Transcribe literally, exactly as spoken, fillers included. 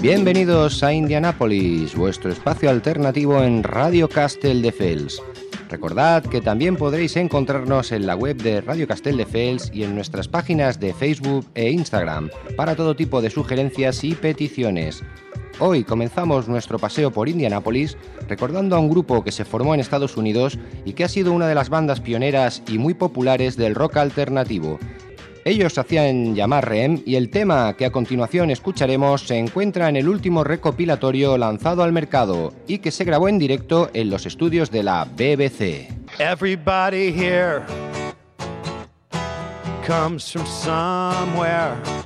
Bienvenidos a Indianápolis, vuestro espacio alternativo en Radio Castelldefels. Recordad que también podréis encontrarnos en la web de Radio Castelldefels y en nuestras páginas de Facebook e Instagram para todo tipo de sugerencias y peticiones. Hoy comenzamos nuestro paseo por Indianápolis recordando a un grupo que se formó en Estados Unidos y que ha sido una de las bandas pioneras y muy populares del rock alternativo. Ellos se hacían llamar R E M y el tema que a continuación escucharemos se encuentra en el último recopilatorio lanzado al mercado y que se grabó en directo en los estudios de la B B C. Everybody here comes from somewhere.